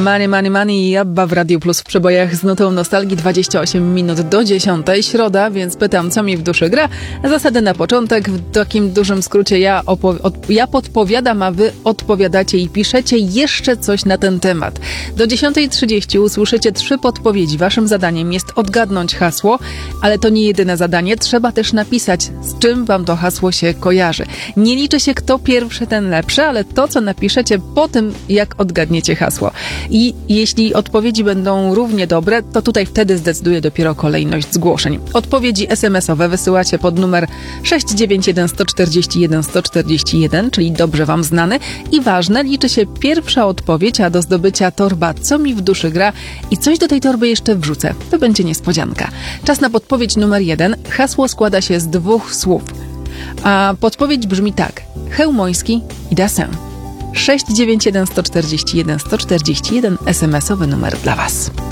Money, Money, Money i Abba w Radio Plus w przebojach z nutą nostalgii. 28 minut do 10. Środa, więc pytam, co mi w duszy gra. Zasady na początek, w takim dużym skrócie ja podpowiadam, a wy odpowiadacie i piszecie jeszcze coś na ten temat. Do 10:30 usłyszycie 3 podpowiedzi. Waszym zadaniem jest odgadnąć hasło, ale to nie jedyne zadanie. Trzeba też napisać, z czym wam to hasło się kojarzy. Nie liczy się kto pierwszy, ten lepszy, ale to, co napiszecie po tym, jak odgadniecie hasło. I jeśli odpowiedzi będą równie dobre, to tutaj wtedy zdecyduje dopiero kolejność zgłoszeń. Odpowiedzi SMS-owe wysyłacie pod numer 691 141 141, czyli dobrze wam znany. I ważne, liczy się pierwsza odpowiedź, a do zdobycia torba Co mi w duszy gra i coś do tej torby jeszcze wrzucę. To będzie niespodzianka. Czas na podpowiedź numer 1. Hasło składa się z 2 słów. A podpowiedź brzmi tak. Chełmoński i Dassin. 691 141 141 SMS-owy numer dla was.